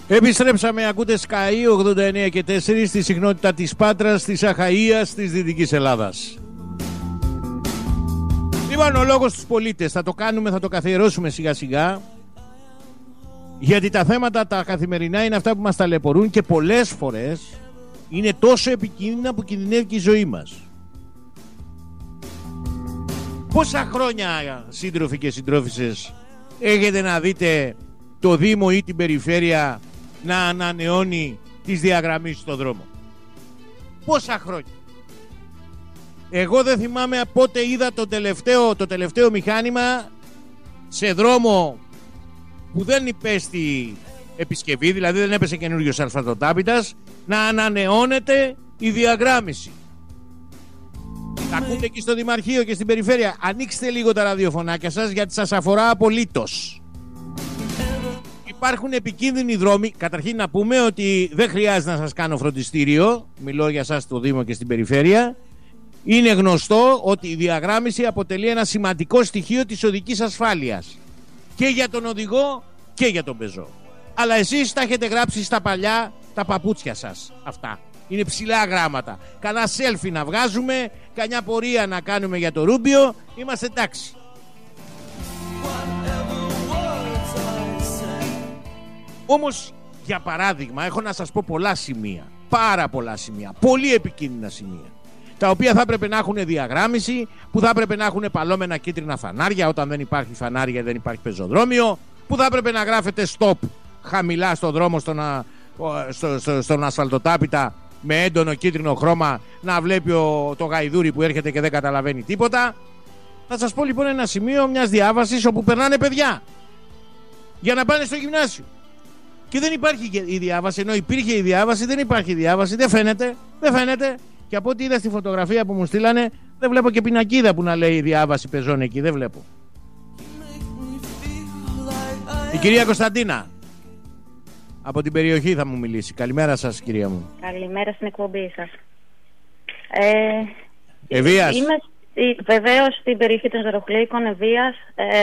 Επιστρέψαμε, ακούτε Sky 89 και 4 στη συχνότητα της Πάτρας, της Αχαΐας, της Δυτικής Ελλάδας. Λοιπόν, ο λόγος στους πολίτες, θα το κάνουμε, θα το καθιερώσουμε σιγά σιγά, γιατί τα θέματα τα καθημερινά είναι αυτά που μας ταλαιπωρούν και πολλές φορές είναι τόσο επικίνδυνα που κινδυνεύει και η ζωή μας. Πόσα χρόνια, σύντροφοι και συντρόφισσες, έχετε να δείτε το Δήμο ή την Περιφέρεια να ανανεώνει τις διαγραμμές στον δρόμο? Πόσα χρόνια? Εγώ δεν θυμάμαι πότε είδα το τελευταίο μηχάνημα σε δρόμο που δεν υπέστη επισκευή, δηλαδή δεν έπεσε καινούριος ασφαλτοτάπητας, να ανανεώνεται η διαγράμμιση. Τα ακούτε εκεί στο Δημαρχείο και στην Περιφέρεια. Ανοίξτε λίγο τα ραδιοφωνάκια σας, γιατί σας αφορά απολύτως. Υπάρχουν επικίνδυνοι δρόμοι. Καταρχήν να πούμε ότι δεν χρειάζεται να σας κάνω φροντιστήριο. Μιλώ για σας στο Δήμο και στην Περιφέρεια. Είναι γνωστό ότι η διαγράμμιση αποτελεί ένα σημαντικό στοιχείο της οδικής ασφάλειας. Και για τον οδηγό και για τον πεζό. Αλλά εσείς τα έχετε γράψει στα παλιά τα παπούτσια σας αυτά. Είναι ψηλά γράμματα. Κανένα selfie να βγάζουμε, κανιά πορεία να κάνουμε για το Ρούμπιο. Είμαστε εντάξει. Όμως, για παράδειγμα, έχω να σας πω πολλά σημεία, πάρα πολλά σημεία, πολύ επικίνδυνα σημεία, τα οποία θα έπρεπε να έχουν διαγράμμιση, που θα έπρεπε να έχουν παλώμενα κίτρινα φανάρια όταν δεν υπάρχει φανάρια, δεν υπάρχει πεζοδρόμιο, που θα έπρεπε να γράφετε stop χαμηλά στο δρόμο στον ασφαλτοτάπητα με έντονο κίτρινο χρώμα, να βλέπει το γαϊδούρι που έρχεται και δεν καταλαβαίνει τίποτα. Θα σας πω λοιπόν ένα σημείο μιας διάβασης όπου περνάνε παιδιά για να πάνε στο γυμνάσιο. Και δεν υπάρχει η διάβαση, ενώ υπήρχε η διάβαση, δεν υπάρχει η διάβαση, δεν φαίνεται. Και από ό,τι είδα στη φωτογραφία που μου στείλανε, δεν βλέπω και πινακίδα που να λέει η διάβαση πεζών εκεί, δεν βλέπω. Η κυρία Κωνσταντίνα από την περιοχή θα μου μιλήσει. Καλημέρα σας, κυρία μου. Καλημέρα στην εκπομπή σας. Ευβίας. Είμαι βεβαίως στην περιοχή των Ζαροχλέικων, Ευβίας.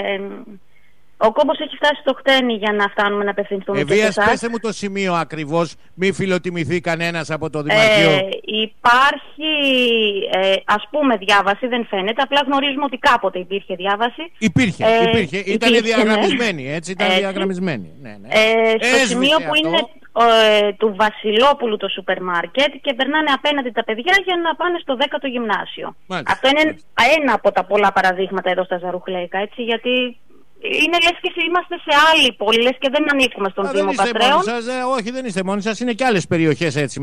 Ο κόμπος έχει φτάσει στο χτένι για να φτάνουμε να απευθυνθούμε. Ευβίας, πέστε μου το σημείο ακριβώς, μη φιλοτιμηθεί κανένας από το Δημαρχείο. Υπάρχει, ας πούμε, διάβαση, δεν φαίνεται, απλά γνωρίζουμε ότι κάποτε υπήρχε διάβαση. Υπήρχε, ήταν διαγραμμισμένη, έτσι, ήταν διαγραμμισμένη. Ναι. Στο σημείο που είναι του Βασιλόπουλου το σούπερ μάρκετ και περνάνε απέναντι τα παιδιά για να πάνε στο 10ο γυμνάσιο. Μάλιστα, αυτό είναι ένα από τα πολλά παραδείγματα εδώ στα Ζαρουχλέικα, έτσι, γιατί είναι λες και είμαστε σε άλλη πόλη, λες και δεν ανήκουμε στον Δήμο Πατρέων. Όχι, δεν είστε μόνοι σας. Είναι και άλλες περιοχές έτσι με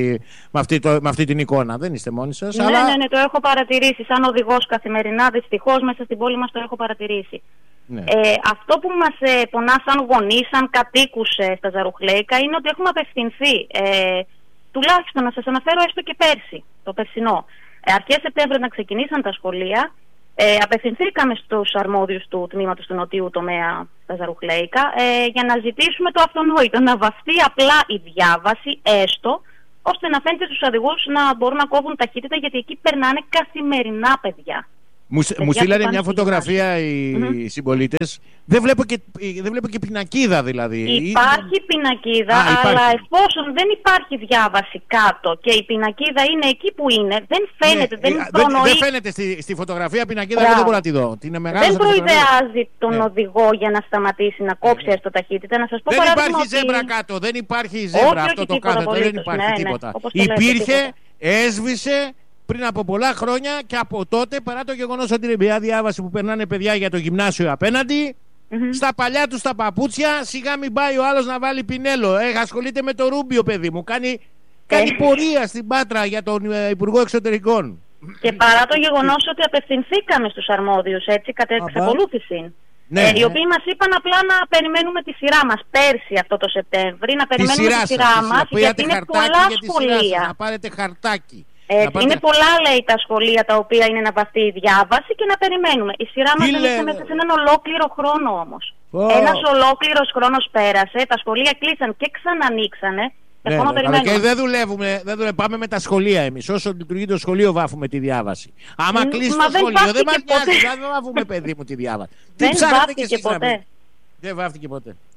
αυτή την εικόνα. Δεν είστε μόνοι σας. Ναι, αλλά... ναι, το έχω παρατηρήσει. Σαν οδηγός καθημερινά, δυστυχώς μέσα στην πόλη μας το έχω παρατηρήσει. Ναι. Αυτό που μας πονά σαν γονείς, σαν κατοίκους στα Ζαρουχλέικα, είναι ότι έχουμε απευθυνθεί. Τουλάχιστον να σας αναφέρω έστω και πέρσι, το περσινό. Αρχές Σεπτέμβρη να ξεκινήσαν τα σχολεία. Απευθυνθήκαμε στους αρμόδιους του τμήματος του νοτίου τομέα στα Ζαρουχλέικα για να ζητήσουμε το αυτονόητο, να βαφτεί απλά η διάβαση έστω, ώστε να φαίνεται στους οδηγούς να μπορούν να κόβουν ταχύτητα, γιατί εκεί περνάνε καθημερινά παιδιά. Μου στείλανε μια φωτογραφία οι συμπολίτες. Δεν βλέπω και πινακίδα δηλαδή. Υπάρχει πινακίδα, αλλά εφόσον δεν υπάρχει διάβαση κάτω και η πινακίδα είναι εκεί που είναι, δεν φαίνεται, δεν προνοεί. Δεν φαίνεται στη φωτογραφία πινακίδα, δεν μπορώ να τη δω. Δεν προειδεάζει τον οδηγό για να σταματήσει, να κόψει έστω ταχύτητα. Να σας πω, δεν υπάρχει ζέμπρα κάτω, δεν υπάρχει ζέμπρα αυτό το κάτω, δεν υπάρχει τίποτα. Υπήρχε, έσβησε πριν από πολλά χρόνια και από τότε, παρά το γεγονός ότι είναι μια διάβαση που περνάνε παιδιά για το γυμνάσιο απέναντι, στα παλιά τους τα παπούτσια, σιγά μην πάει ο άλλος να βάλει πινέλο. Ασχολείται με το Ρούμπιο, παιδί μου. Κάνει πορεία στην Πάτρα για τον Υπουργό Εξωτερικών. Και παρά το γεγονός ότι απευθυνθήκαμε στους αρμόδιους, έτσι, κατά εξακολούθηση. Ναι, οι οποίοι μας είπαν απλά να περιμένουμε τη σειρά μας πέρσι αυτό το Σεπτέμβρη, να περιμένουμε τη σειρά μας, γιατί είναι πολλά σχολεία. Να πάρετε χαρτάκι. Είναι πολλά, λέει, τα σχολεία τα οποία είναι να βαφτεί η διάβαση και να περιμένουμε. Η σειρά μας δεν ήρθε μέσα σε έναν ολόκληρο χρόνο όμως. Ένας ολόκληρος χρόνος πέρασε, τα σχολεία κλείσαν και ξανανοίξανε. Και δεν δουλεύουμε, πάμε με τα σχολεία εμείς. Όσο λειτουργεί το σχολείο, βάφουμε τη διάβαση. Άμα κλείσει το σχολείο, δεν μας νοιάζει, δεν βάφουμε, παιδί μου, τη διάβαση. Τι ψάχνετε κι εσείς να πείτε? Δεν βάφτηκε ποτέ.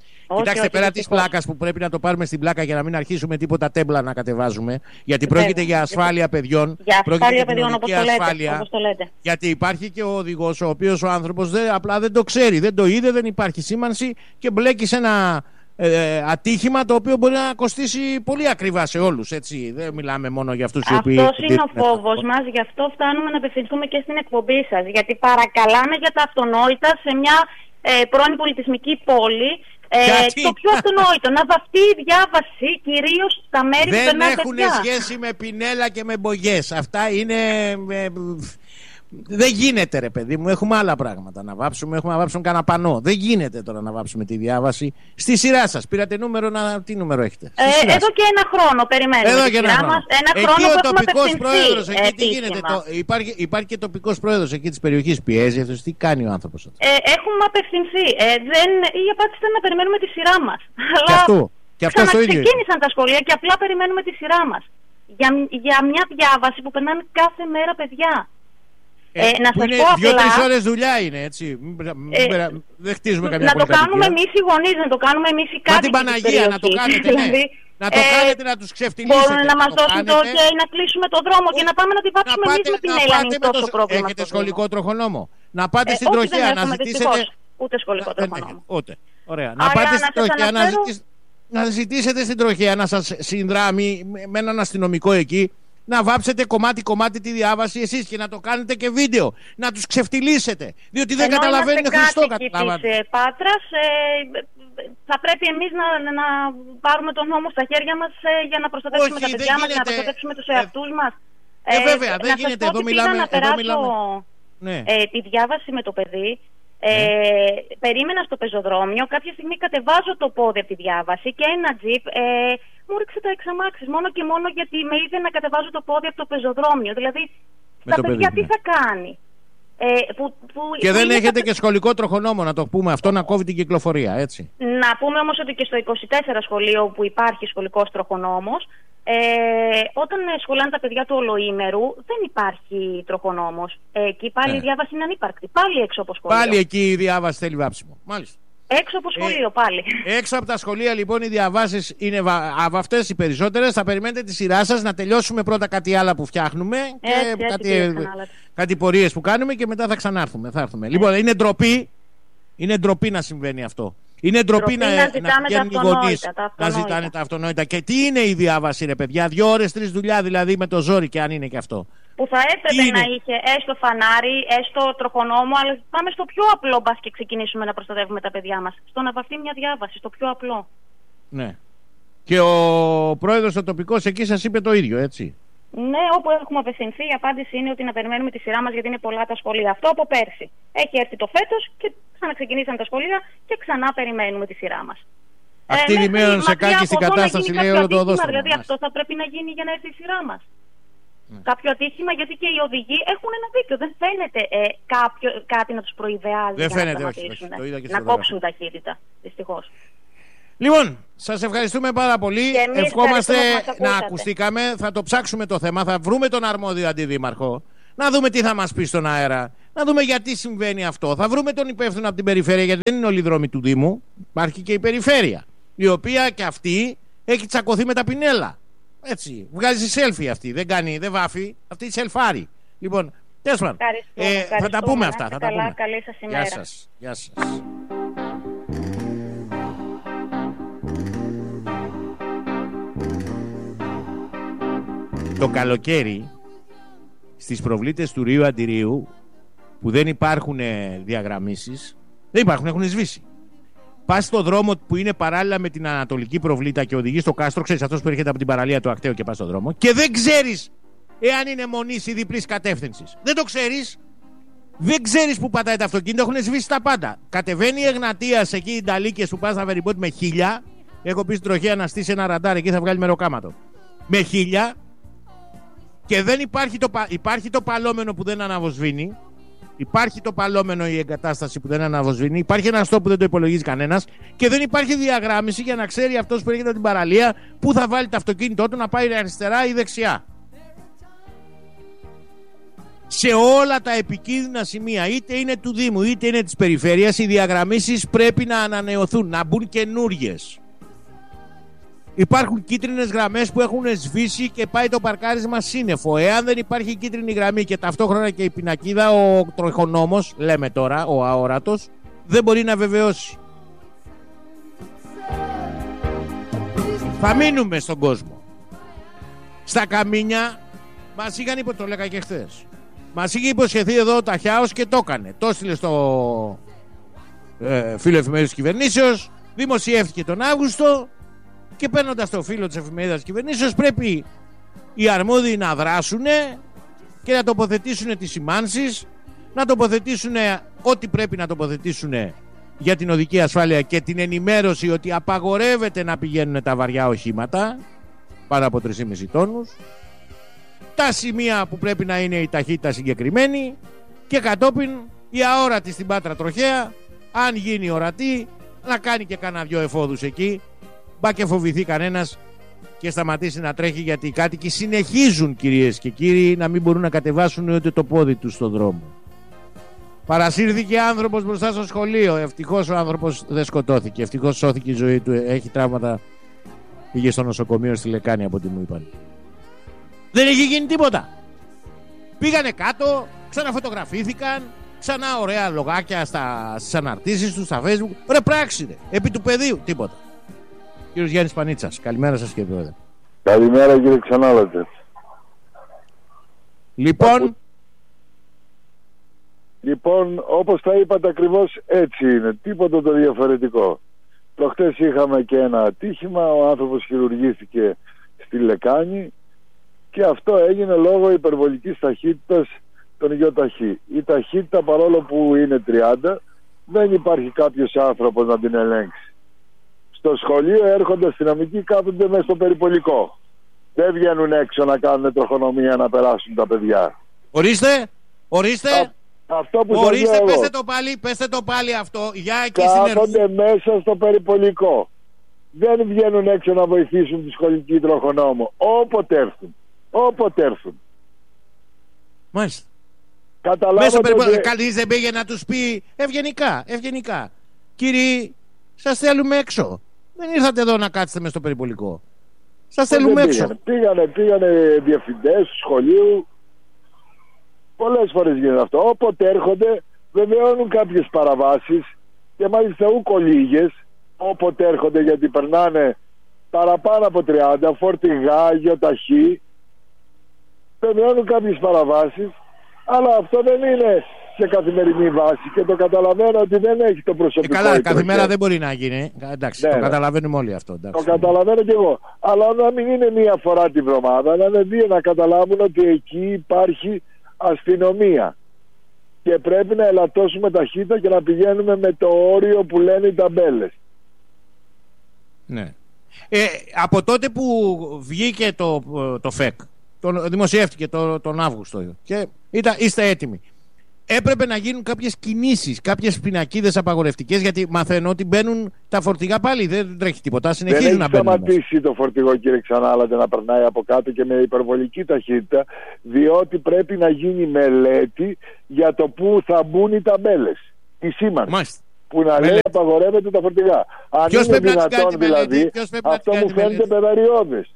Κοιτάξτε, πέρα τη πλάκα που πρέπει να το πάρουμε στην πλάκα για να μην αρχίσουμε τίποτα τέμπλα να κατεβάζουμε, γιατί πρόκειται για ασφάλεια παιδιών. Για ασφάλεια παιδιών, όπως το λέτε. Γιατί υπάρχει και ο οδηγός, ο οποίος ο άνθρωπος απλά δεν το ξέρει, δεν το είδε, δεν υπάρχει σήμανση και μπλέκει σε ένα ατύχημα το οποίο μπορεί να κοστίσει πολύ ακριβά σε όλους. Έτσι. Δεν μιλάμε μόνο για αυτούς οι οποίοι. Αυτός είναι ο φόβος μας, γι' αυτό φτάνουμε να απευθυνθούμε και στην εκπομπή σας. Γιατί παρακαλάμε για τα αυτονόητα σε μια πρώην πολιτισμική πόλη. Το πιο αυτονόητο, να βαφτεί η διάβαση κυρίως στα μέρη που περνάνε παιδιά. Δεν έχουν σχέση με πινέλα και με μπογιές. Αυτά είναι. Δεν γίνεται, ρε παιδί μου. Έχουμε άλλα πράγματα να βάψουμε. Έχουμε να βάψουμε κανένα πανό. Δεν γίνεται τώρα να βάψουμε τη διάβαση. Στη σειρά σας. Πήρατε νούμερο, τι νούμερο έχετε? Εδώ και ένα χρόνο περιμένουμε. Εδώ και ένα χρόνο. Ένα χρόνο ο τοπικός πρόεδρος εκεί τι γίνεται? Υπάρχει και τοπικός πρόεδρος εκεί της περιοχής. Πιέζει αυτός? Τι κάνει ο άνθρωπος? Έχουμε απευθυνθεί. Η απάντηση ήταν να περιμένουμε τη σειρά μας. Και αυτό το ίδιο. Ξεκίνησαν τα σχολεία και απλά περιμένουμε τη σειρά μας. Για μια διάβαση που περνάνε κάθε μέρα παιδιά. Να σας πω απλά, 2-3 ώρες δουλειά είναι, έτσι. Δεν χτίζουμε καμιά πολυκατοικία. Να το κάνουμε εμείς οι γονείς, να το κάνουμε εμείς οι κάτοικοι. Μα την Παναγία να το κάνετε, ναι. Να το κάνετε, να τους ξεφτυλίσετε. Μπορούν να μας δώσουν το OK να κλείσουμε το δρόμο και να πάμε να τη βάψουμε εμείς με την Ελλάδα. Είναι τόσο πρόβλημα. Έχετε σχολικό τροχονόμο? Να πάτε στην τροχέα να ζητήσετε. Ούτε σχολικό τροχονόμο. Ούτε. Ωραία. Να πάτε στην τροχέα να ζητήσετε στην τροχέα να σας συνδράμει με έναν αστυνομικό εκεί. Να βάψετε κομμάτι-κομμάτι τη διάβαση εσείς και να το κάνετε και βίντεο. Να τους ξεφτυλίσετε. Διότι δεν καταλαβαίνουν Χριστό, καταλαβαίνουν. Της Πάτρας, θα πρέπει εμείς να πάρουμε τον νόμο στα χέρια μας για να προστατεύσουμε τα παιδιά μας, να προστατεύσουμε τους εαυτούς μας. Βέβαια, δεν γίνεται. Εδώ μιλάμε. Τη διάβαση με το παιδί. Περίμενα στο πεζοδρόμιο. Κάποια στιγμή κατεβάζω το πόδι από τη διάβαση και ένα τζιπ μου ρίξε τα εξαμάξεις μόνο και μόνο γιατί με είδε να κατεβάζω το πόδι από το πεζοδρόμιο. Δηλαδή, τα παιδιά τι θα κάνει? Και δεν έχετε και σχολικό τροχονόμο, να το πούμε αυτό, να κόβει την κυκλοφορία, έτσι. Να πούμε όμως ότι και στο 24 σχολείο που υπάρχει σχολικός τροχονόμος, όταν σχολάνε τα παιδιά του ολοήμερου δεν υπάρχει τροχονόμος. Εκεί πάλι η διάβαση είναι ανύπαρκτη. Πάλι έξω από σχολείο. Πάλι εκεί η διάβαση θέλει βάψιμο. Μάλιστα. Έξω από σχολείο πάλι. Έξω από τα σχολεία λοιπόν οι διαβάσεις είναι αυτές οι περισσότερες. Θα περιμένετε τη σειρά σας να τελειώσουμε πρώτα κάτι άλλο που φτιάχνουμε και κάτι πορείες που κάνουμε και μετά θα ξανάρθουμε. Λοιπόν, είναι ντροπή να συμβαίνει αυτό. Είναι ντροπή να πηγαίνουν οι γονείς να ζητάνε τα αυτονόητα. Και τι είναι η διάβαση, ρε παιδιά? 2 ώρες 3 δουλειά δηλαδή με το ζόρι, και αν είναι και αυτό. Που θα έπρεπε να είχε έστω φανάρι, έστω τροχονόμο, αλλά πάμε στο πιο απλό, μπας και ξεκινήσουμε να προστατεύουμε τα παιδιά μας. Στο να βαφτεί μια διάβαση, στο πιο απλό. Ναι. Και ο πρόεδρος ο τοπικός εκεί σας είπε το ίδιο, έτσι? Ναι, όπου έχουμε απευθυνθεί, η απάντηση είναι ότι να περιμένουμε τη σειρά μας γιατί είναι πολλά τα σχολεία. Αυτό από πέρσι. Έχει έρθει το φέτος και ξαναξεκινήσαν τα σχολεία και ξανά περιμένουμε τη σειρά μας. Ακτίνη μέων σε κάκι στην κατάσταση, λέει όλο το οδόστρωμα. Δηλαδή αυτό θα πρέπει να γίνει για να έρθει η σειρά μας. Κάποιο ατύχημα, γιατί και οι οδηγοί έχουν ένα δίκιο. Δεν φαίνεται κάτι να τους προειδεάζει. Δεν φαίνεται, να κόψουν ταχύτητα, δυστυχώς. Λοιπόν, σας ευχαριστούμε πάρα πολύ. Ευχόμαστε να ακουστήκαμε. Θα το ψάξουμε το θέμα. Θα βρούμε τον αρμόδιο αντιδήμαρχο. Να δούμε τι θα μας πει στον αέρα. Να δούμε γιατί συμβαίνει αυτό. Θα βρούμε τον υπεύθυνο από την περιφέρεια, γιατί δεν είναι όλοι οι δρόμοι του Δήμου. Υπάρχει και η περιφέρεια, η οποία και αυτή έχει τσακωθεί με τα πινέλα. Έτσι. Βγάζει selfie αυτή. Δεν βάφει. Αυτή σελφάρει. Λοιπόν, τέλος πάντων. Θα τα πούμε αυτά. Θα τα πούμε. Καλή σας ημέρα. Γεια σας. Γεια σας. Το καλοκαίρι στις προβλήτες του Ρίου Αντιρίου που δεν υπάρχουν διαγραμμίσεις, δεν υπάρχουν, έχουν σβήσει. Πας στο δρόμο που είναι παράλληλα με την Ανατολική Προβλήτα και οδηγείς στο κάστρο, ξέρεις, αυτός που έρχεται από την παραλία του Ακταίου και πας στο δρόμο, και δεν ξέρεις εάν είναι μονής ή διπλής κατεύθυνσης. Δεν το ξέρεις. Δεν ξέρεις που πατάει το αυτοκίνητο, έχουν σβήσει τα πάντα. Κατεβαίνει η Εγνατίας εκεί, οι Νταλίκες που πας να Βεριμπότη με 1000. Έχω πει στην τροχέα να στήσει ένα ραντάρ εκεί, θα βγάλει μεροκάματο. Με 1000. Και δεν υπάρχει το παλόμενο που δεν αναβοσβήνει. Υπάρχει το παλόμενο, η εγκατάσταση που δεν αναβοσβήνει. Υπάρχει ένα στόπ που δεν το υπολογίζει κανένας. Και δεν υπάρχει διαγράμμιση για να ξέρει αυτός που έρχεται από την παραλία πού θα βάλει το αυτοκίνητό του, να πάει αριστερά ή δεξιά. Σε όλα τα επικίνδυνα σημεία, είτε είναι του Δήμου είτε είναι της περιφέρειας, οι διαγραμμίσεις πρέπει να ανανεωθούν, να μπουν καινούριες. Υπάρχουν κίτρινες γραμμές που έχουν σβήσει και πάει το παρκάρισμα σύννεφο. Εάν δεν υπάρχει κίτρινη γραμμή και ταυτόχρονα και η πινακίδα, ο τροχονόμος, λέμε τώρα, ο αόρατος, δεν μπορεί να βεβαιώσει. Θα μείνουμε στον κόσμο. Στα καμίνια μας είχαν το λέγα και χθες. Μας είχε υποσχεθεί εδώ ο Ταχιάος και το έκανε. Το έστειλε στο φίλο εφημερίδας κυβερνήσεως, δημοσιεύτηκε τον Αύγουστο και παίρνοντας το φίλο της εφημερίδας κυβερνήσεως πρέπει οι αρμόδιοι να δράσουν και να τοποθετήσουν τις σημάνσεις, να τοποθετήσουν ό,τι πρέπει να τοποθετήσουν για την οδική ασφάλεια και την ενημέρωση ότι απαγορεύεται να πηγαίνουν τα βαριά οχήματα πάνω από 3,5 τόνους, τα σημεία που πρέπει να είναι η ταχύτητα συγκεκριμένη και κατόπιν η αόρατη στην Πάτρα τροχέα, αν γίνει ορατή, να κάνει και κάνα δυο εφόδους εκεί, μπα και φοβηθεί κανένας και σταματήσει να τρέχει, γιατί οι κάτοικοι συνεχίζουν, κυρίες και κύριοι, να μην μπορούν να κατεβάσουν ούτε το πόδι τους στον δρόμο. Παρασύρθηκε άνθρωπος μπροστά στο σχολείο. Ευτυχώς ο άνθρωπος δεν σκοτώθηκε. Ευτυχώς σώθηκε η ζωή του. Έχει τραύματα. Πήγε στο νοσοκομείο στη Λεκάνη από ό,τι μου είπαν. Δεν έχει γίνει τίποτα. Πήγανε κάτω, ξαναφωτογραφήθηκαν, ξανά ωραία λογάκια στις αναρτήσεις τους, στα Facebook. Ωραία πράξη ρε. Επί του πεδίου. Τίποτα. Κύριος Γιάννης Πανίτσας. Καλημέρα σας κύριε Πρόεδρε. Καλημέρα κύριε Ξανάλατε. Λοιπόν, όπως τα είπατε ακριβώς έτσι είναι, τίποτα το διαφορετικό. Προχτές είχαμε και ένα ατύχημα, ο άνθρωπος χειρουργήθηκε στη Λεκάνη και αυτό έγινε λόγω υπερβολικής ταχύτητας των ΙΟΤΑΧΗ. Η ταχύτητα, παρόλο που είναι 30, δεν υπάρχει κάποιος άνθρωπος να την ελέγξει. Στο σχολείο έρχονται αστυνομικοί, κάθονται μέσα στο περιπολικό. Δεν βγαίνουν έξω να κάνουν τροχονομία να περάσουν τα παιδιά. Ορίστε. Αυτό που ορίστε, πέστε το πάλι αυτό. Για εκεί κάθονται μέσα στο περιπολικό. Δεν βγαίνουν έξω να βοηθήσουν τη σχολική τροχονόμο. Όποτε έρθουν. Μάλιστα. Καταλάβατε ότι... Κανείς δεν πήγε να τους πει ευγενικά. Κύριοι, σας θέλουμε έξω. Δεν ήρθατε εδώ να κάτσετε μες στο περιπολικό. Σας θέλουμε έξω. Πήγανε διευθυντές του σχολείου. Πολλές φορές γίνεται αυτό. Όποτε έρχονται, βεβαιώνουν κάποιες παραβάσεις και μάλιστα ούκο λίγες. Όποτε έρχονται, γιατί περνάνε παραπάνω από 30, φορτηγά, ΙΟΤΑΧΗ, βεβαιώνουν κάποιες παραβάσεις, αλλά αυτό δεν είναι σε καθημερινή βάση και το καταλαβαίνω ότι δεν έχει το προσωπικό. Καλά, κάθε μέρα δεν μπορεί να γίνει. Εντάξει, ναι, το καταλαβαίνουμε όλοι αυτό. Εντάξει. Το καταλαβαίνω κι εγώ. Αλλά να μην είναι μία φορά τη βδομάδα, να είναι δύο, να καταλάβουν ότι εκεί υπάρχει αστυνομία και πρέπει να ελαττώσουμε ταχύτητα και να πηγαίνουμε με το όριο που λένε οι ταμπέλες. Ναι. Από τότε που βγήκε το ΦΕΚ, δημοσιεύτηκε τον Αύγουστο και είστε έτοιμοι, έπρεπε να γίνουν κάποιες κινήσεις, κάποιες πινακίδες απαγορευτικές, γιατί μαθαίνω ότι μπαίνουν τα φορτηγά πάλι, δεν τρέχει τίποτα, συνεχίζουν να μπαίνουν. Δεν έχει σταματήσει το φορτηγό, κύριε Ξανάλατε, να περνάει από κάτω και με υπερβολική ταχύτητα, διότι πρέπει να γίνει μελέτη για το πού θα μπουν οι ταμπέλες, η σήμανση. Μάλιστα. Που να λέει απαγορεύεται τα φορτηγά. Αν ποιος είναι δυνατόν δηλαδή, αυτό μου φαίνεται παιδαριώδες.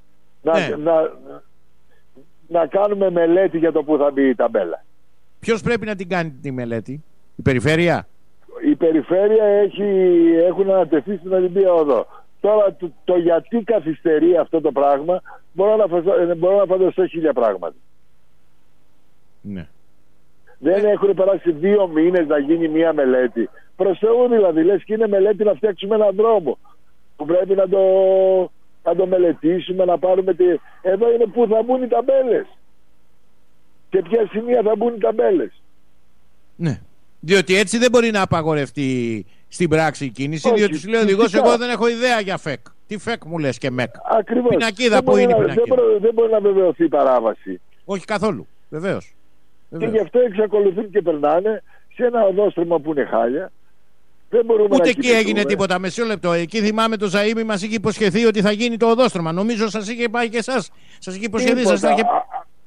Να κάνουμε μελέτη για το πού θα μπει η ταμπέλα. Ποιος πρέπει να την κάνει τη μελέτη, η περιφέρεια? Η περιφέρεια έχουν ανατεθεί στην Ολυμπία Οδό. Τώρα το γιατί καθυστερεί αυτό το πράγμα μπορώ να φανταστώ 1000 πράγματα. Ναι. Δεν έχουν περάσει 2 μήνες να γίνει μία μελέτη. Προς Θεού δηλαδή, λες και είναι μελέτη να φτιάξουμε έναν δρόμο που πρέπει να το μελετήσουμε, να πάρουμε εδώ είναι που θα μπουν οι ταμπέλες και ποια σημεία θα μπουν οι ταμπέλες. Ναι, διότι έτσι δεν μπορεί να απαγορευτεί στην πράξη η κίνηση. Όχι, διότι σου λέει ο οδηγός, εγώ δεν έχω ιδέα για ΦΕΚ. Τι ΦΕΚ μου λες και ΜΕΚ? Ακριβώς. Πινακίδα, πού είναι η πινακίδα? Δεν μπορεί να βεβαιωθεί η παράβαση. Όχι καθόλου, βεβαίως. Και γι' αυτό εξακολουθούν και περνάνε σε ένα οδόστρωμα που είναι χάλια. Δεν μπορούμε ούτε εκεί έγινε τίποτα. Μεσαίο λεπτό. Εκεί θυμάμαι το Ζαΐμι μας είχε υποσχεθεί ότι θα γίνει το οδόστρωμα. Νομίζω σας είχε πάει και εσάς. Σας είχε υποσχεθεί.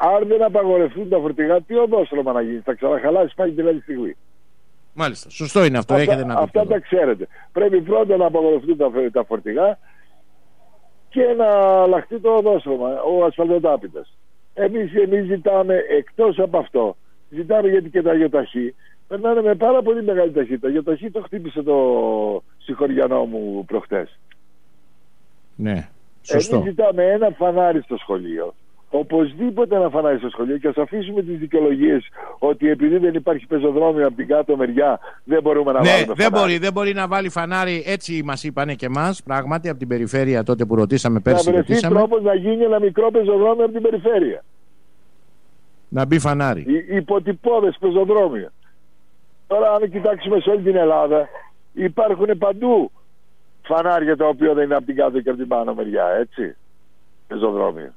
αν δεν απαγορευτούν τα φορτηγά, τι οδόστρωμα να γίνει? Θα ξαναχαλάσει πάλι την άλλη στιγμή. Μάλιστα. Σωστό είναι αυτό. Έχετε να πείτε. Αυτά τα ξέρετε. Πρέπει πρώτα να απαγορευτούν τα φορτηγά και να αλλάχτεί το οδόστρωμα, ο ασφαλτοτάπητας. Εμείς ζητάμε, εκτός από αυτό, ζητάμε, γιατί και τα γιοταχή περνάνε με πάρα πολύ μεγάλη ταχύτητα. Γιοταχή το χτύπησε το συγχωριανό μου προχτές. Ναι, σωστό. Εμείς ζητάμε ένα φανάρι στο σχολείο. Οπωσδήποτε ένα φανάρι στο σχολείο, και ας αφήσουμε τις δικαιολογίες ότι επειδή δεν υπάρχει πεζοδρόμιο από την κάτω μεριά δεν μπορούμε να βάλουμε φανάρι. Δεν μπορεί να βάλει φανάρι, έτσι μας είπανε και εμάς, πράγματι, από την περιφέρεια τότε που ρωτήσαμε πέρσι. Να βρεθεί τρόπος να γίνει ένα μικρό πεζοδρόμιο από την περιφέρεια. Να μπει φανάρι. Υποτυπώδες πεζοδρόμιο. Τώρα αν κοιτάξουμε σε όλη την Ελλάδα υπάρχουν παντού φανάρια τα οποία δεν είναι από την κάτω και από την πάνω μεριά, έτσι. Πεζοδρόμιο.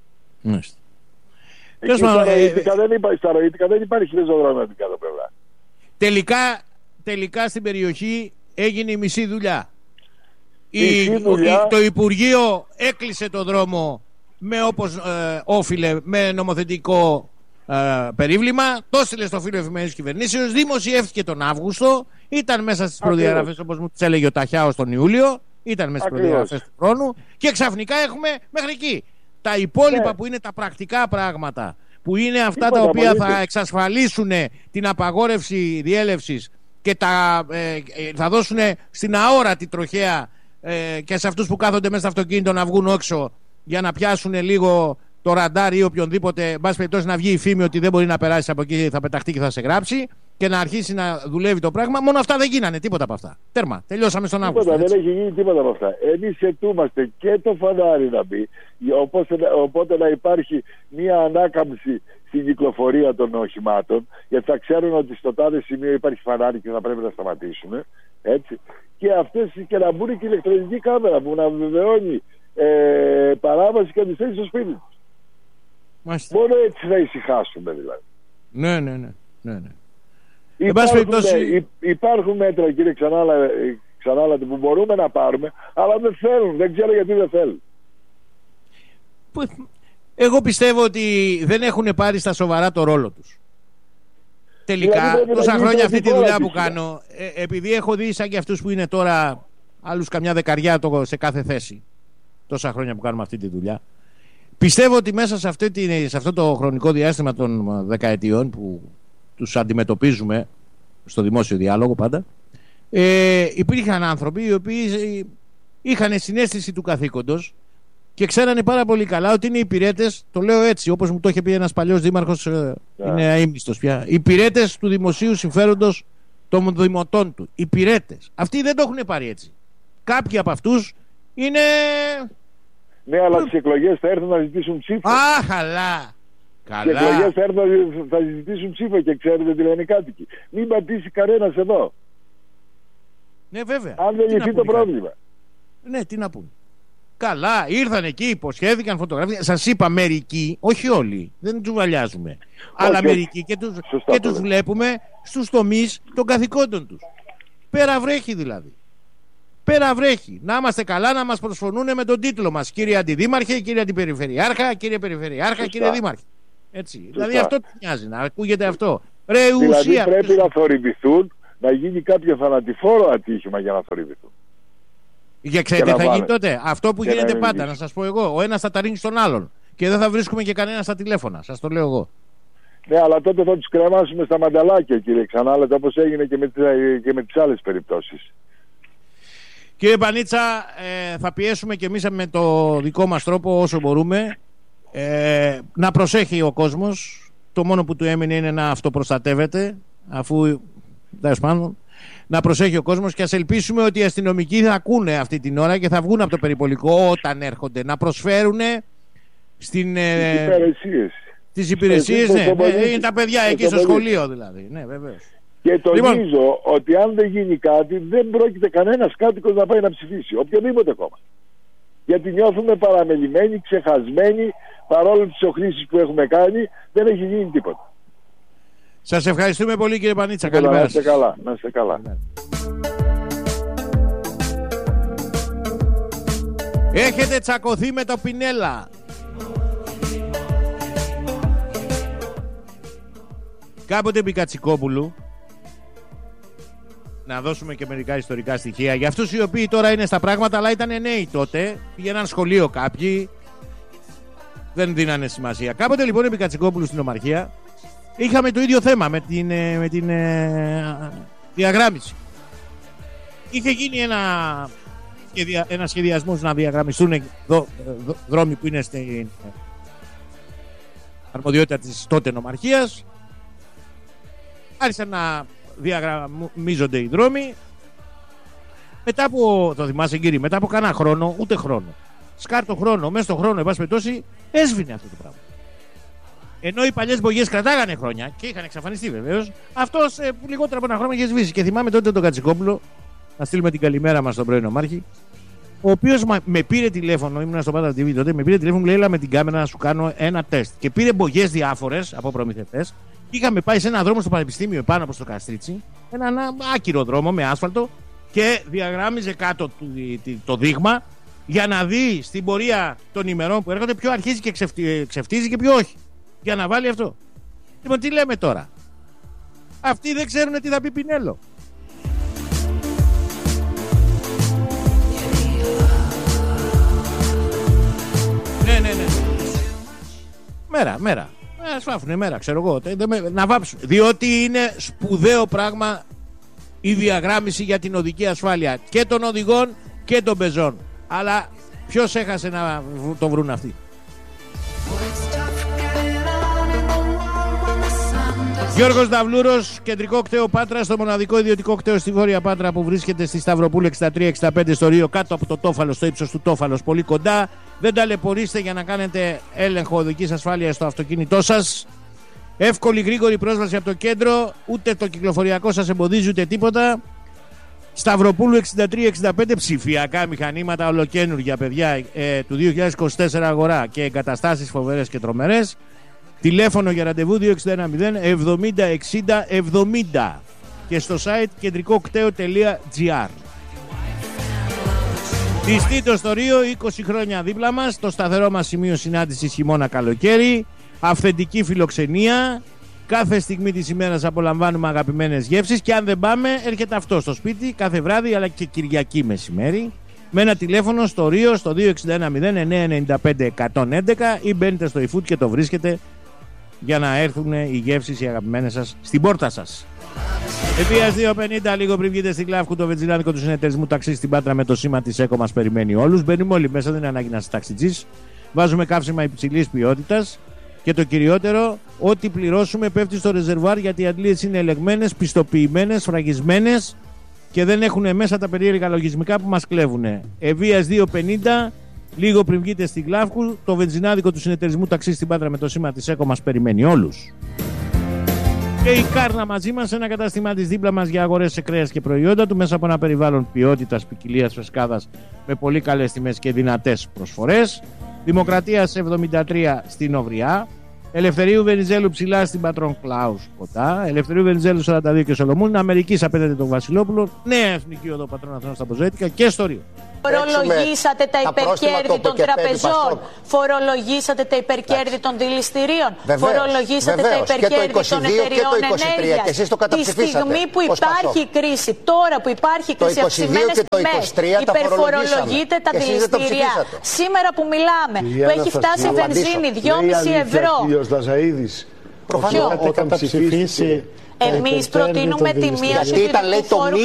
Στα ροήτικα δεν υπάρχει πεζοδρόμιο από την κάτω πλευρά. Τελικά στην περιοχή έγινε η μισή δουλειά. Το Υπουργείο έκλεισε το δρόμο με όπως όφιλε, με νομοθετικό περίβλημα, το έστειλε στο φύλλο εφημερίδας κυβερνήσεως, δημοσιεύτηκε τον Αύγουστο, ήταν μέσα στις προδιαγραφές, όπως μου τις έλεγε ο Ταχιάος τον Ιούλιο, ήταν μέσα στις προδιαγραφές του χρόνου, και ξαφνικά έχουμε μέχρι εκεί. Τα υπόλοιπα που είναι τα πρακτικά πράγματα, που είναι αυτά τα οποία θα εξασφαλίσουν την απαγόρευση διέλευσης και θα δώσουν στην αόρατη τροχέα και σε αυτούς που κάθονται μέσα στο αυτοκίνητο να βγουν έξω για να πιάσουν λίγο το ραντάρ ή οποιονδήποτε, εν πάση περιπτώσει, να βγει η φήμη ότι δεν μπορεί να περάσει από εκεί, θα πεταχτεί και θα σε γράψει, και να αρχίσει να δουλεύει το πράγμα. Μόνο αυτά δεν γίνανε, τίποτα από αυτά. Τέρμα, τελειώσαμε στον Αύγουστο. Δεν έχει γίνει τίποτα από αυτά. Εμείς ετούμαστε και το φανάρι να μπει, οπότε να υπάρχει μια ανάκαμψη στην κυκλοφορία των οχημάτων, γιατί θα ξέρουν ότι στο τάδε σημείο υπάρχει φανάρι και θα πρέπει να σταματήσουν. Έτσι. Και αυτές, και να μπουν και η ηλεκτρονική κάμερα που να βεβαιώνει παράβαση και αντιστοιχεί στο σπίτι του. Μόνο έτσι θα ησυχάσουμε δηλαδή. Ναι. Υπάρχουν μέτρα, κύριε Ξανάλατη, που μπορούμε να πάρουμε, αλλά δεν θέλουν. Δεν ξέρω γιατί δεν θέλουν. Εγώ πιστεύω ότι δεν έχουν πάρει στα σοβαρά το ρόλο τους. Τελικά, τόσα χρόνια αυτή τη δουλειά που κάνω, επειδή έχω δει σαν και αυτούς που είναι τώρα άλλους καμιά δεκαριά σε κάθε θέση, τόσα χρόνια που κάνουμε αυτή τη δουλειά, πιστεύω ότι μέσα σε αυτό το χρονικό διάστημα των δεκαετιών που τους αντιμετωπίζουμε στο δημόσιο διάλογο πάντα, υπήρχαν άνθρωποι οι οποίοι είχαν συναίσθηση του καθήκοντος και ξέρανε πάρα πολύ καλά ότι είναι υπηρέτες, το λέω έτσι όπως μου το είχε πει ένας παλιός δήμαρχος, είναι αείμνηστος πια, υπηρέτες του δημοσίου συμφέροντος των δημοτών του. Υπηρέτες. Αυτοί δεν το έχουν πάρει έτσι. Κάποιοι από αυτούς είναι... Ναι, αλλά στις εκλογές θα έρθουν να ζητήσουν ψήφο. Καλά. Στις εκλογές θα έρθουν θα ζητήσουν ψήφο και ξέρετε τι λένε οι κάτοικοι. Μην πατήσει κανένας εδώ. Ναι, βέβαια. Αν δεν λυθεί το πρόβλημα. Ναι, τι να πούν. Καλά, ήρθαν εκεί, υποσχέθηκαν, φωτογραφίες. Σας είπα μερικοί, όχι όλοι, δεν τους βαλιάζουμε. Αλλά μερικοί και τους βλέπουμε στους τομείς των καθηκόντων τους. Πέρα βρέχει δηλαδή. Πέρα βρέχει. Να είμαστε καλά, να μας προσφωνούν με τον τίτλο μας. Κύριε Αντιδήμαρχε, κύριε Αντιπεριφερειάρχα, κύριε Περιφερειάρχα, κύριε Δήμαρχε. Έτσι. Δηλαδή αυτό τι νοιάζει, να ακούγεται αυτό. Δηλαδή πρέπει να θορυβηθούν, να γίνει κάποιο θανατηφόρο ατύχημα για να θορυβηθούν. Για ξέρετε τι θα γίνει τότε. Αυτό που γίνεται πάντα, να σας πω εγώ. Ο ένας θα τα ρίξει στον άλλον. Και δεν θα βρίσκουμε και κανένα στα τηλέφωνα. Σας το λέω εγώ. Ναι, αλλά τότε θα τους κρεμάσουμε στα μανταλάκια, κύριε Ξανάλατη, όπως έγινε και με τις άλλες περιπτώσεις. Κύριε Πανίτσα, θα πιέσουμε και εμείς με το δικό μας τρόπο όσο μπορούμε. Να προσέχει ο κόσμος. Το μόνο που του έμεινε είναι να αυτοπροστατεύεται, αφού τέλος πάντων, να προσέχει ο κόσμος, και ας ελπίσουμε ότι οι αστυνομικοί θα ακούνε αυτή την ώρα και θα βγουν από το περιπολικό όταν έρχονται να προσφέρουν τις υπηρεσίες. Ναι, είναι τα παιδιά εκεί στο σχολείο δηλαδή. Ναι, βεβαίως. Και τονίζω ότι αν δεν γίνει κάτι, δεν πρόκειται κανένας κάτοικος να πάει να ψηφίσει, οποιοδήποτε κόμμα. Γιατί νιώθουμε παραμελημένοι, ξεχασμένοι, παρόλο τις οχρήσεις που έχουμε κάνει, δεν έχει γίνει τίποτα. Σας ευχαριστούμε πολύ, κύριε Πανίτσα. Καλημέρα. Να είστε καλά. Να είστε καλά. Έχετε τσακωθεί με το Πινέλα. Κάποτε επί Κατσικόπουλου, να δώσουμε και μερικά ιστορικά στοιχεία για αυτούς οι οποίοι τώρα είναι στα πράγματα, αλλά ήταν νέοι τότε, πήγαιναν σχολείο κάποιοι, δεν δίνανε σημασία. Κάποτε λοιπόν επί Κατσικόπουλου στην Ομαρχία είχαμε το ίδιο θέμα με την διαγράμμιση. Είχε γίνει ένα σχεδιασμός να διαγραμμιστούν δρόμοι που είναι στην αρμοδιότητα της τότε Νομαρχίας. Άρχισαν να διαγραμμίζονται οι δρόμοι. Μετά από, το θυμάσαι κύριε, μετά από κανένα χρόνο, ούτε χρόνο, σκάρτο χρόνο, μέσα στο χρόνο, εν πάση περιπτώσει, έσβηνε αυτό το πράγμα. Ενώ οι παλιές μπογιές κρατάγανε χρόνια και είχαν εξαφανιστεί βεβαίως, αυτός λιγότερο από ένα χρόνο είχε σβήσει. Και θυμάμαι τότε τον Κατσικόπουλο, να στείλουμε την καλημέρα μας στον πρώην Νομάρχη, ο οποίος με πήρε τηλέφωνο, ήμουν στο Πάτρα TV τότε, με πήρε τηλέφωνο, μου λέει: έλα με την κάμερα να σου κάνω ένα τεστ. Και πήρε μπογιές διάφορες από προμηθευτές. Είχαμε πάει σε ένα δρόμο στο Πανεπιστήμιο επάνω από το Καστρίτσι, ένα άκυρο δρόμο με άσφαλτο, και διαγράμμιζε κάτω το δείγμα για να δει στην πορεία των ημερών που έρχονται ποιο αρχίζει και ξεφτίζει και ποιο όχι. Για να βάλει αυτό. Λοιπόν, τι λέμε τώρα? Αυτοί δεν ξέρουν τι θα πει Πινέλο. Ναι. Μέρα. Σφάφουνε μέρα, ξέρω εγώ. Να βάψουν. Διότι είναι σπουδαίο πράγμα η διαγράμμιση για την οδική ασφάλεια και των οδηγών και των πεζών. Αλλά ποιος έχασε να το βρουν αυτοί? Γιώργος Δαυλούρος, κεντρικό κτέο Πάτρα, στο μοναδικό ιδιωτικό κτέο στη Βόρεια Πάτρα που βρίσκεται στη Σταυροπούλου 63-65 στο Ρίο, κάτω από το Τόφαλος, στο ύψος του Τόφαλος, πολύ κοντά. Δεν ταλαιπωρήστε για να κάνετε έλεγχο οδικής ασφάλειας στο αυτοκίνητό σας. Εύκολη γρήγορη πρόσβαση από το κέντρο, ούτε το κυκλοφοριακό σας εμποδίζει ούτε τίποτα. Σταυροπούλου 63-65, ψηφιακά μηχανήματα ολοκαίνουργια, παιδιά, του 2024 αγορά και εγκαταστάσεις φοβερές και τρομερές. Τηλέφωνο για ραντεβού 2610 70 60 70 και στο site κεντρικοκτέο.gr. Πιστήτω στο Ρίο, 20 χρόνια δίπλα μας, το σταθερό μας σημείο συνάντησης χειμώνα καλοκαίρι, αυθεντική φιλοξενία, κάθε στιγμή της ημέρας απολαμβάνουμε αγαπημένες γεύσεις και αν δεν πάμε έρχεται αυτό στο σπίτι κάθε βράδυ αλλά και Κυριακή μεσημέρι με ένα τηλέφωνο στο Ρίο στο 2610 995 111 ή μπαίνετε στο eFood και το βρίσκετε για να έρθουν οι γεύσεις οι αγαπημένες σας στην πόρτα σας. Επίας 2.50, λίγο πριν βγείτε στην Κλάφκου, το βενζινάδικο του συνεταιρισμού ταξί στην Πάτρα με το σήμα της ΕΚΟ μας περιμένει όλους. Μπαίνουμε όλοι μέσα, δεν είναι ανάγκη να είσαι ταξιτζής. Βάζουμε καύσιμα υψηλής ποιότητας και το κυριότερο, ό,τι πληρώσουμε πέφτει στο ρεζερβουάρ γιατί οι αντλίες είναι ελεγμένες, πιστοποιημένες, φραγισμένες και δεν έχουν μέσα τα περίεργα λογισμικά που μας κλέβουν. Ευβίας 2.50. Λίγο πριν βγείτε στην Κλάφκου, το βενζινάδικο του συνεταιρισμού ταξί στην Πάτρα με το σήμα της ΕΚΟ μας περιμένει όλους. Και η Κάρνα μαζί μας, ένα κατάστημά της δίπλα μας για αγορές σε κρέας και προϊόντα του, μέσα από ένα περιβάλλον ποιότητας, ποικιλίας, φρεσκάδας με πολύ καλές τιμές και δυνατές προσφορές. Δημοκρατίας 73 στην Οβριά. Ελευθερίου Βενιζέλου ψηλά στην Πατρών Κλάους κοντά. Ελευθερίου Βενιζέλου 42 και Σολομούν. Αμερικής απέναντι τον Βασιλόπουλο. Νέα Εθνική Οδό Πατρών Αθηνών στα Ποζέτικα και στο Ρίο. Φορολογήσατε τα υπερκέρδη των τραπεζών. Φορολογήσατε τα υπερκέρδη των δηληστηρίων. Φορολογήσατε τα υπερκέρδη των εταιριών ενέργειας. Τη στιγμή που υπάρχει κρίση, τώρα που υπάρχει κρίση, αυξημένες τιμές, υπερφορολογείτε τα δηληστήρια. Σήμερα που μιλάμε, που έχει φτάσει η βενζίνη 2,5 ευρώ. Προφανώς όταν ψηφίσει. Εμείς προτείνουμε τη μείωση του